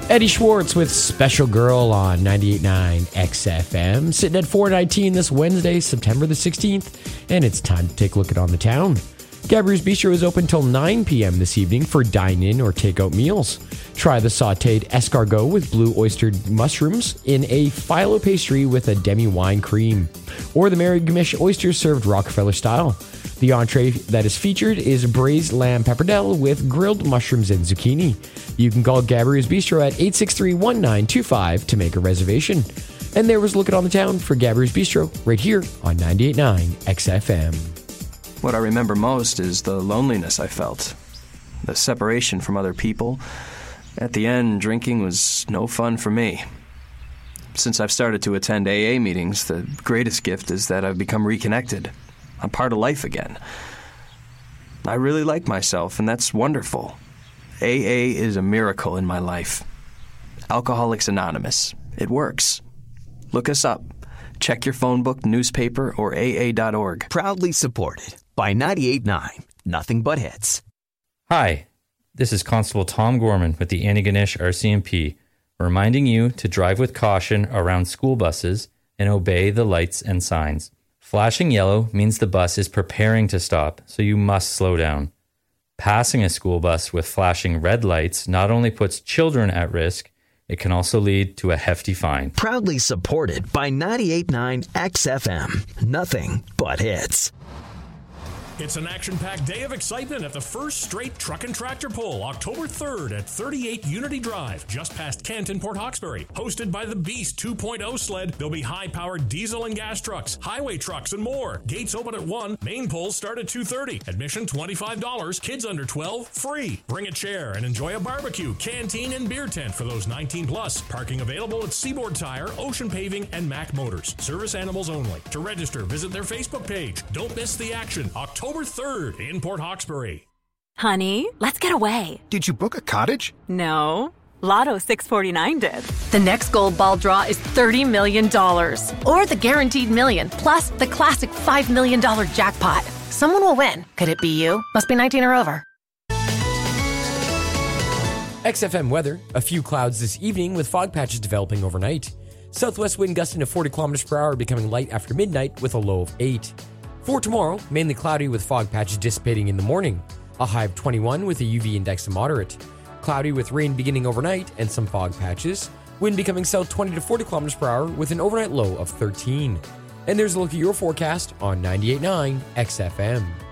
Eddie Schwartz with Special Girl on 98.9 XFM. Sitting at 4:19 this Wednesday, September the 16th, and it's time to take a look at On the Town. Gabriel's Bistro is open till 9 p.m. this evening for dine-in or take-out meals. Try the sautéed escargot with blue oyster mushrooms in a phyllo pastry with a demi-wine cream, or the Mary Gamish oysters served Rockefeller style. The entree that is featured is braised lamb pappardelle with grilled mushrooms and zucchini. You can call Gabriel's Bistro at 863-1925 to make a reservation. And there was a look at On the Town for Gabriel's Bistro right here on 98.9 XFM. What I remember most is the loneliness I felt, the separation from other people. At the end, drinking was no fun for me. Since I've started to attend AA meetings, the greatest gift is that I've become reconnected. I'm part of life again. I really like myself, and that's wonderful. AA is a miracle in my life. Alcoholics Anonymous. It works. Look us up. Check your phone book, newspaper, or AA.org. Proudly supported by 98.9 Nothing But Hits. Hi, this is Constable Tom Gorman with the Antigonish RCMP, reminding you to drive with caution around school buses and obey the lights and signs. Flashing yellow means the bus is preparing to stop, so you must slow down. Passing a school bus with flashing red lights not only puts children at risk, it can also lead to a hefty fine. Proudly supported by 98.9 XFM. Nothing but hits. It's an action-packed day of excitement at the First Straight Truck and Tractor Pull, October 3rd at 38 Unity Drive, just past Canton, Port Hawkesbury. Hosted by the Beast 2.0 sled, there'll be high-powered diesel and gas trucks, highway trucks, and more. Gates open at 1, main pulls start at 2:30. Admission $25, kids under 12, free. Bring a chair and enjoy a barbecue, canteen, and beer tent for those 19+. Parking available at Seaboard Tire, Ocean Paving, and Mack Motors. Service animals only. To register, visit their Facebook page. Don't miss the action. October 3rd in Port Hawkesbury. Honey, let's get away. Did you book a cottage? No. Lotto 649 did. The next gold ball draw is $30 million. Or the guaranteed million, plus the classic $5 million jackpot. Someone will win. Could it be you? Must be 19 or over. XFM weather, a few clouds this evening with fog patches developing overnight. Southwest wind gusting to 40 kilometers per hour, becoming light after midnight with a low of 8. For tomorrow, mainly cloudy with fog patches dissipating in the morning. A high of 21 with a UV index of moderate. Cloudy with rain beginning overnight and some fog patches. Wind becoming south 20 to 40 kilometers per hour with an overnight low of 13. And there's a look at your forecast on 98.9 XFM.